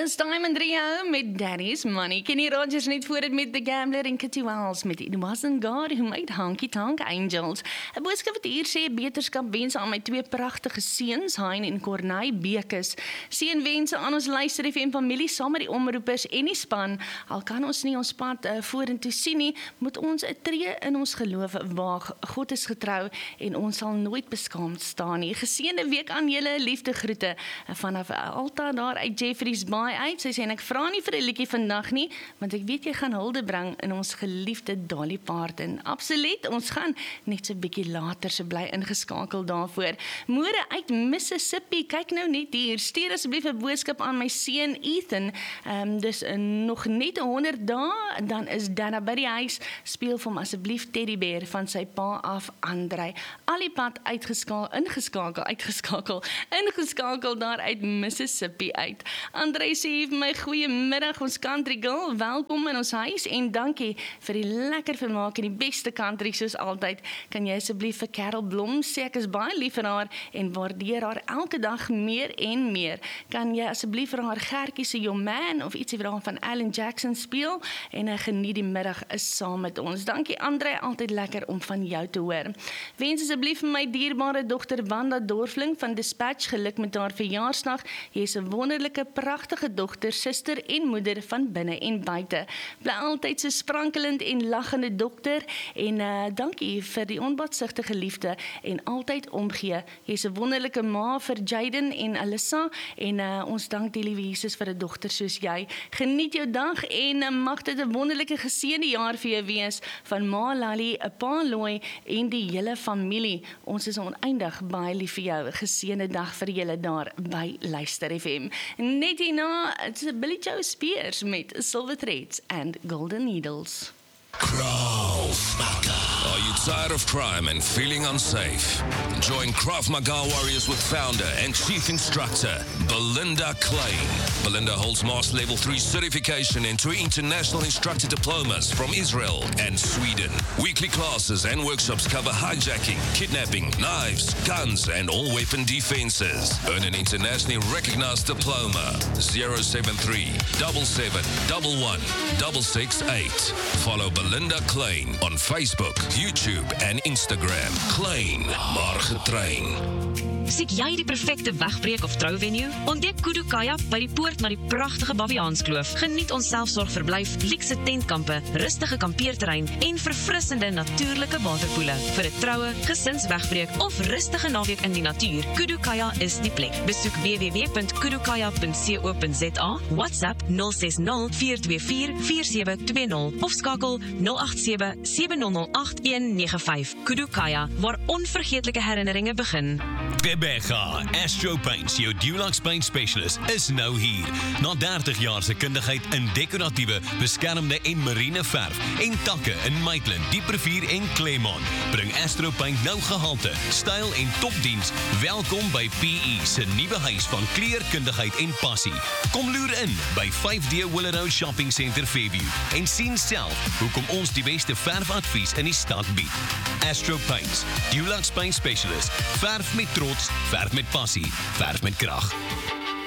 Dis Time and Rio met Daddy's Money. Kenny Rogers net voor dit met The Gambler en Kitty Wells met It Wasn't God Who Made Honky Tonk Angels. 'n Boodskap wat hier sê, beterskap wense aan my twee pragtige seuns, Hein en Corneille Bekes. Seënwense aan ons Luister FM familie, saam met die omroepers en die span. Al kan ons nie ons pad vorentoe sien nie, moet ons 'n tree in ons geloof waag. God is getrou en ons sal nooit beskaamd staan nie. Geseënde week aan julle, liefde groete vanaf Alta daar uit Jeffreys Bay uit. Sy sê, en ek vra nie vir 'n liedjie vandag nie, want ek weet jy gaan hulde bring in ons geliefde Dolly Parton. Absoluut, ons gaan net so 'n bietjie later, so bly ingeskakel daarvoor. Moore uit Mississippi, kyk nou net hier, stuur asseblief 'n boodskap aan my seun Ethan. Dus nog net 100 dae, dan is Dana by die huis, speel vir hom asseblief Teddybeer van sy pa af, Andrei. Al die pad ingeskakel daar uit Mississippi uit. Andrei sê vir my, goeiemiddag ons country girl, welkom in ons huis en dankie vir die lekker vermaak en die beste country soos altyd. Kan jy asseblief vir Carol Blom sê, ek is baie lief vir haar en waardeer haar elke dag meer en meer. Kan jy asseblief vir haar Gertjie se Your Man of ietsie vir haar van Alan Jackson speel en geniet die middag is saam met ons. Dankie Andrei, altyd lekker om van jou te hoor. Wens asseblief vir my dierbare dogter Wanda Dorfling van Dispatch geluk met haar verjaarsdag. Jy is 'n wonderlike, pragtige dogter, suster en moeder van binne en buite. Bly altyd so sprankelend en lachende dokter en dankie vir die onbaatsigtige liefde en altyd omgee. Jy is 'n wonderlike ma vir Jaden en Alyssa en ons dank die liewe Jesus vir 'n dogter soos jy. Geniet jou dag en mag dit 'n wonderlike geseënde jaar vir jou wees van Ma Lally, Pa Loy en die hele familie. Ons is oneindig baie lief vir jou. Geseënde dag vir julle daar by Luister FM. Net hierna, it's Billy Joe Spears met Silver Threads and Golden Needles. Krav Maga. Are you tired of crime and feeling unsafe? Join Krav Maga Warriors with founder and chief instructor Belinda Klein. Belinda holds Master Level 3 certification and 2 international instructor diplomas from Israel and Sweden. Weekly classes and workshops cover hijacking, kidnapping, knives, guns and all weapon defenses. Earn an internationally recognized diploma. 073 77 11 668. Follow Belinda Klein on Facebook, YouTube en Instagram. Klein, maar getrain. Soek jy die perfekte wegbreek of trouvenue? Ontdek Kudu Kayak by die poort na die pragtige Baviaanskloof. Geniet ons selfsorgverblyf, luukse tentkampe, rustige kampeerterrein en verfrissende natuurlike waterpoele. Vir 'n troue, gesinswegbreek of rustige naweek in die natuur, Kudu Kayak is die plek. Besoek www.kudukayak.co.za, WhatsApp 060 424 4720 of skakel 087 700 8195. Kudu Kayak, waar onvergeetlike herinneringe begin. Bebega, Astro Paints, jou Dulux Paint Specialist, is nou hier. Na 30 jaar se kundigheid in dekoratiewe, beskermde en marine verf en takke in Maitland, Dieprivier en Claremont, bring Astro Paint nou gehalte, styl en topdiens. Welkom by PE se nuwe huis van kleurkundigheid en passie. Kom loer in by 5D Willow Shopping Center Fairview en sien self hoekom ons die beste verfadvies in die stad bied. Astro Paints, Dulux Paint Specialist, verf met trots, verf met passie, verf met krag.